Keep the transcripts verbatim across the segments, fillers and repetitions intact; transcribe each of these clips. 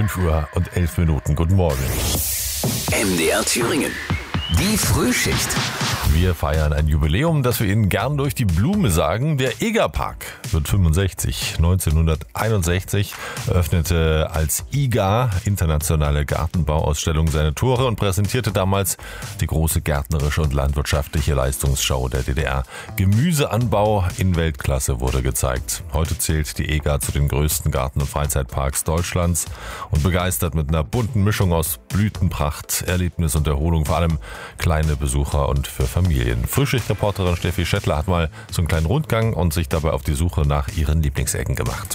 fünf Uhr und elf Minuten. Guten Morgen. M D R Thüringen. Die Frühschicht. Wir feiern ein Jubiläum, das wir Ihnen gern durch die Blume sagen. Der Egerpark wird fünfundsechzig. neunzehnhunderteinundsechzig eröffnete als I G A, Internationale Gartenbauausstellung, seine Tore und präsentierte damals die große gärtnerische und landwirtschaftliche Leistungsschau der D D R. Gemüseanbau in Weltklasse wurde gezeigt. Heute zählt die E G A zu den größten Garten- und Freizeitparks Deutschlands und begeistert mit einer bunten Mischung aus Blütenpracht, Erlebnis und Erholung, vor allem kleine Besucher und für Familien. Frühschichtreporterin Steffi Schettler hat mal so einen kleinen Rundgang und sich dabei auf die Suche nach ihren Lieblingsecken gemacht.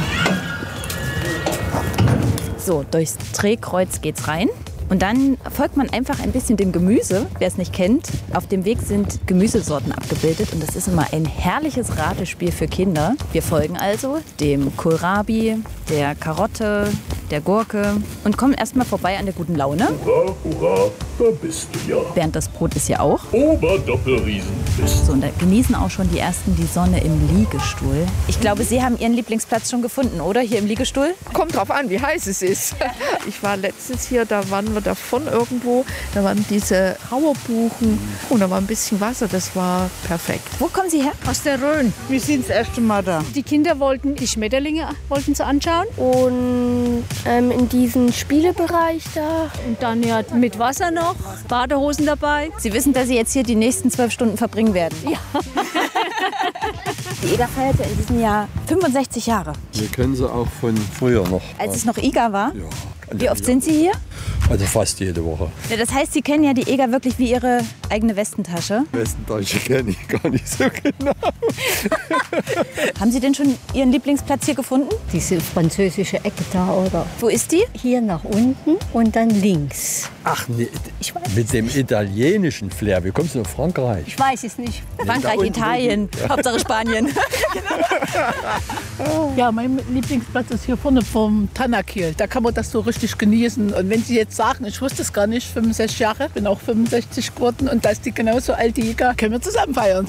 So, durchs Drehkreuz geht's rein. Und dann folgt man einfach ein bisschen dem Gemüse, wer es nicht kennt. Auf dem Weg sind Gemüsesorten abgebildet und das ist immer ein herrliches Ratespiel für Kinder. Wir folgen also dem Kohlrabi, der Karotte, der Gurke und kommen erstmal vorbei an der guten Laune. Hurra, hurra, da bist du ja. Bernd, das Brot ist ja auch. Oberdoppelriesen bist So, und da genießen auch schon die Ersten die Sonne im Liegestuhl. Ich glaube, Sie haben Ihren Lieblingsplatz schon gefunden, oder? Hier im Liegestuhl? Kommt drauf an, wie heiß es ist. Ich war letztens hier, da waren wir davon irgendwo. Da waren diese Trauerbuchen und da war ein bisschen Wasser. Das war perfekt. Wo kommen Sie her? Aus der Rhön. Wir sind das erste Mal da. Die Kinder wollten die Schmetterlinge wollten sie anschauen. Und ähm, in diesem Spielebereich da. Und dann ja mit Wasser noch, Badehosen dabei. Sie wissen, dass Sie jetzt hier die nächsten zwölf Stunden verbringen werden. Ja. Die E G A feierte in diesem Jahr fünfundsechzig Jahre. Wir kennen sie auch von früher noch. Als es noch I G A war? Ja. Wie oft sind Sie hier? Also fast jede Woche. Ja, das heißt, Sie kennen ja die E G A wirklich wie Ihre eigene Westentasche. Westendeutsche kenne ich gar nicht so genau. Haben Sie denn schon Ihren Lieblingsplatz hier gefunden? Diese französische Ecke da, oder? Wo ist die? Hier nach unten und dann links. Ach nee, Ich weiß, mit dem italienischen Flair. Wie kommst du nach Frankreich? ich weiß es nicht. Frankreich, Italien, Hauptsache Spanien. Ja, mein Lieblingsplatz ist hier vorne vom Tanakil. Da kann man das so richtig genießen. Und wenn Sie jetzt sagen, ich wusste es gar nicht, fünfundsechzig Jahre, bin auch fünfundsechzig geworden und da ist die genauso alt, die E G A, können wir zusammen feiern.